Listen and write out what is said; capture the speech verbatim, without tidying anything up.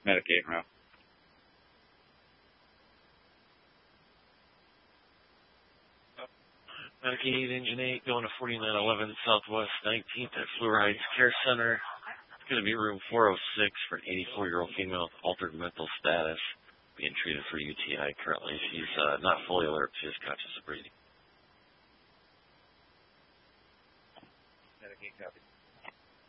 Medicaid route. Medicaid Engine eight going to forty-nine eleven Southwest nineteenth at Fluoride Care Center. It's going to be room four oh six for an eighty-four-year-old female with altered mental status, being treated for U T I currently. She's uh, not fully alert, she is conscious of breathing. Medicaid copy.